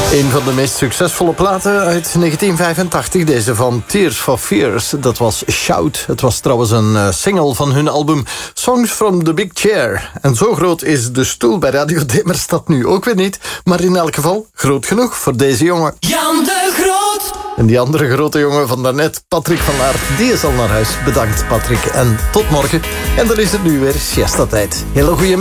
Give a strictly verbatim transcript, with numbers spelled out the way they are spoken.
Een van de meest succesvolle platen uit negentien vijfentachtig. Deze van Tears for Fears. Dat was Shout. Het was trouwens een uh, single van hun album Songs from the Big Chair. En zo groot is de stoel bij Radio Demerstad nu ook weer niet. Maar in elk geval groot genoeg voor deze jongen. Jan de Groot. En die andere grote jongen van daarnet, Patrick van Aert, die is al naar huis. Bedankt Patrick en tot morgen. En dan is het nu weer siesta-tijd. Hele goede